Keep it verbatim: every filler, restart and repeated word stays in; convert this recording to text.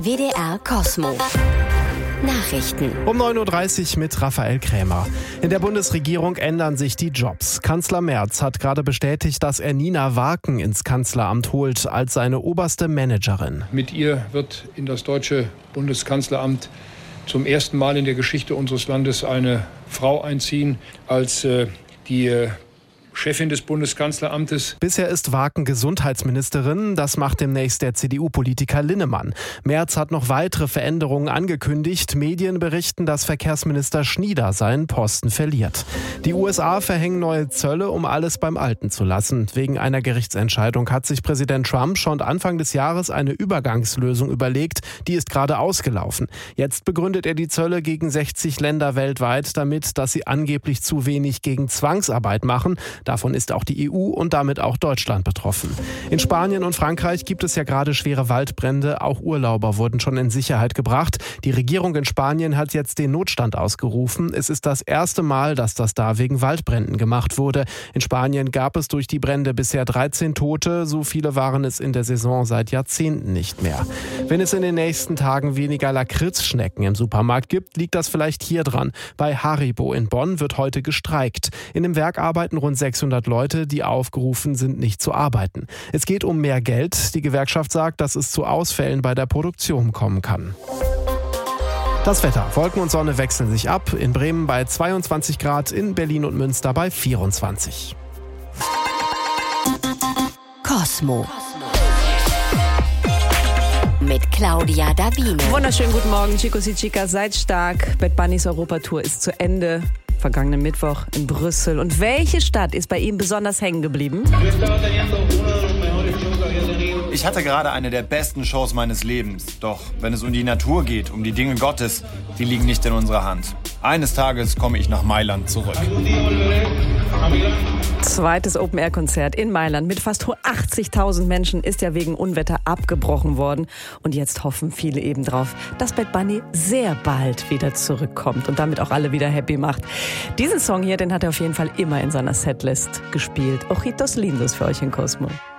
W D R Cosmo. Nachrichten. Um neun Uhr dreißig mit Raphael Krämer. In der Bundesregierung ändern sich die Jobs. Kanzler Merz hat gerade bestätigt, dass er Nina Waken ins Kanzleramt holt als seine oberste Managerin. Mit ihr wird in das deutsche Bundeskanzleramt zum ersten Mal in der Geschichte unseres Landes eine Frau einziehen als äh, die äh, Chefin des Bundeskanzleramtes. Bisher ist Waken Gesundheitsministerin. Das macht demnächst der C D U-Politiker Linnemann. Merz hat noch weitere Veränderungen angekündigt. Medien berichten, dass Verkehrsminister Schnieder seinen Posten verliert. Die U S A verhängen neue Zölle, um alles beim Alten zu lassen. Wegen einer Gerichtsentscheidung hat sich Präsident Trump schon Anfang des Jahres eine Übergangslösung überlegt. Die ist gerade ausgelaufen. Jetzt begründet er die Zölle gegen sechzig Länder weltweit damit, dass sie angeblich zu wenig gegen Zwangsarbeit machen. Davon ist auch die E U und damit auch Deutschland betroffen. In Spanien und Frankreich gibt es ja gerade schwere Waldbrände. Auch Urlauber wurden schon in Sicherheit gebracht. Die Regierung in Spanien hat jetzt den Notstand ausgerufen. Es ist das erste Mal, dass das da wegen Waldbränden gemacht wurde. In Spanien gab es durch die Brände bisher dreizehn Tote. So viele waren es in der Saison seit Jahrzehnten nicht mehr. Wenn es in den nächsten Tagen weniger Lakritzschnecken im Supermarkt gibt, liegt das vielleicht hier dran. Bei Haribo in Bonn wird heute gestreikt. In dem Werk arbeiten rund sechshundert Leute, die aufgerufen sind, nicht zu arbeiten. Es geht um mehr Geld. Die Gewerkschaft sagt, dass es zu Ausfällen bei der Produktion kommen kann. Das Wetter. Wolken und Sonne wechseln sich ab. In Bremen bei zweiundzwanzig Grad, in Berlin und Münster bei vierundzwanzig. Cosmo. Mit Claudia Davino. Wunderschönen guten Morgen, Chicos y Chicas. Seid stark. Bad Bunnys Europatour ist zu Ende. Vergangenen Mittwoch in Brüssel. Und welche Stadt ist bei ihm besonders hängen geblieben? Ich hatte gerade eine der besten Shows meines Lebens. Doch wenn es um die Natur geht, um die Dinge Gottes, die liegen nicht in unserer Hand. Eines Tages komme ich nach Mailand zurück. Zweites Open-Air-Konzert in Mailand mit fast achtzigtausend Menschen ist ja wegen Unwetter abgebrochen worden. Und jetzt hoffen viele eben drauf, dass Bad Bunny sehr bald wieder zurückkommt und damit auch alle wieder happy macht. Diesen Song hier, den hat er auf jeden Fall immer in seiner Setlist gespielt. Ojitos Lindos für euch in Cosmo.